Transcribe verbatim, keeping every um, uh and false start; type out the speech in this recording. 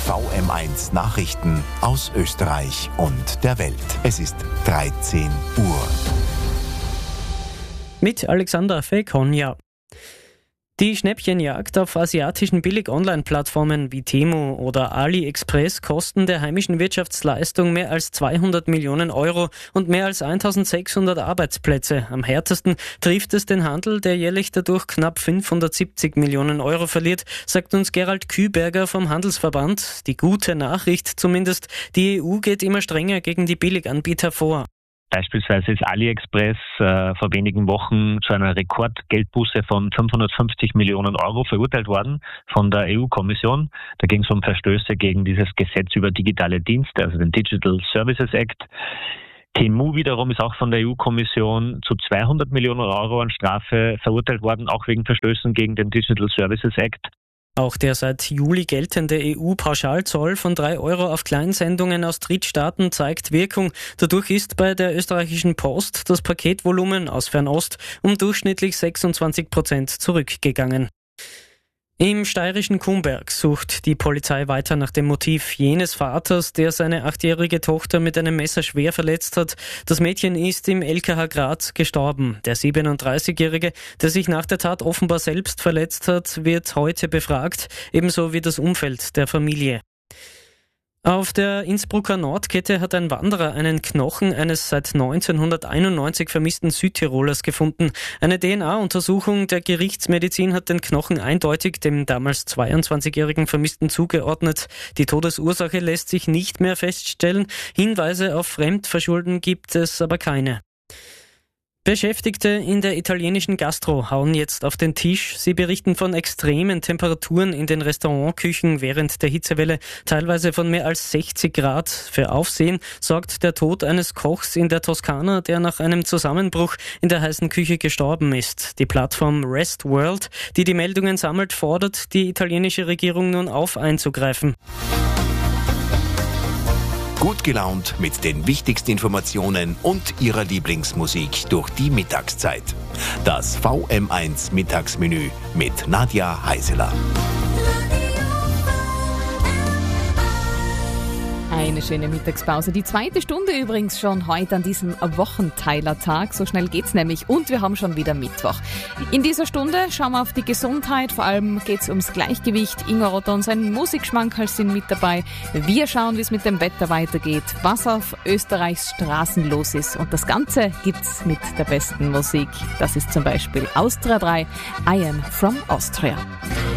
V M eins Nachrichten aus Österreich und der Welt. Es ist dreizehn Uhr. Mit Alexander Fekonja. Die Schnäppchenjagd auf asiatischen Billig-Online-Plattformen wie Temu oder AliExpress kosten der heimischen Wirtschaftsleistung mehr als zweihundert Millionen Euro und mehr als eintausendsechshundert Arbeitsplätze. Am härtesten trifft es den Handel, der jährlich dadurch knapp fünfhundertsiebzig Millionen Euro verliert, sagt uns Gerald Küberger vom Handelsverband. Die gute Nachricht zumindest, die E U geht immer strenger gegen die Billiganbieter vor. Beispielsweise ist AliExpress äh, vor wenigen Wochen zu einer Rekordgeldbuße von fünfhundertfünfzig Millionen Euro verurteilt worden von der E U-Kommission. Da ging es um Verstöße gegen dieses Gesetz über digitale Dienste, also den Digital Services Act. Temu wiederum ist auch von der E U-Kommission zu zweihundert Millionen Euro an Strafe verurteilt worden, auch wegen Verstößen gegen den Digital Services Act. Auch der seit Juli geltende E U-Pauschalzoll von drei Euro auf Kleinsendungen aus Drittstaaten zeigt Wirkung. Dadurch ist bei der österreichischen Post das Paketvolumen aus Fernost um durchschnittlich sechsundzwanzig Prozent zurückgegangen. Im steirischen Kumberg sucht die Polizei weiter nach dem Motiv jenes Vaters, der seine achtjährige Tochter mit einem Messer schwer verletzt hat. Das Mädchen ist im L K H Graz gestorben. Der siebenunddreißigjährige, der sich nach der Tat offenbar selbst verletzt hat, wird heute befragt, ebenso wie das Umfeld der Familie. Auf der Innsbrucker Nordkette hat ein Wanderer einen Knochen eines seit neunzehnhunderteinundneunzig vermissten Südtirolers gefunden. Eine D N A-Untersuchung der Gerichtsmedizin hat den Knochen eindeutig dem damals zweiundzwanzigjährigen Vermissten zugeordnet. Die Todesursache lässt sich nicht mehr feststellen. Hinweise auf Fremdverschulden gibt es aber keine. Beschäftigte in der italienischen Gastro hauen jetzt auf den Tisch. Sie berichten von extremen Temperaturen in den Restaurantküchen während der Hitzewelle, teilweise von mehr als sechzig Grad. Für Aufsehen sorgt der Tod eines Kochs in der Toskana, der nach einem Zusammenbruch in der heißen Küche gestorben ist. Die Plattform Rest World, die die Meldungen sammelt, fordert die italienische Regierung nun auf, einzugreifen. Gut gelaunt mit den wichtigsten Informationen und Ihrer Lieblingsmusik durch die Mittagszeit. Das V M eins Mittagsmenü mit Nadja Heiseler. Eine schöne Mittagspause. Die zweite Stunde übrigens schon heute an diesem Wochenteilertag. So schnell geht's nämlich. Und wir haben schon wieder Mittwoch. In dieser Stunde schauen wir auf die Gesundheit. Vor allem geht's ums Gleichgewicht. Ingwer Rotter und sein Musikschmankerl sind mit dabei. Wir schauen, wie es mit dem Wetter weitergeht, was auf Österreichs Straßen los ist. Und das Ganze gibt's mit der besten Musik. Das ist zum Beispiel Austria drei, I Am From Austria.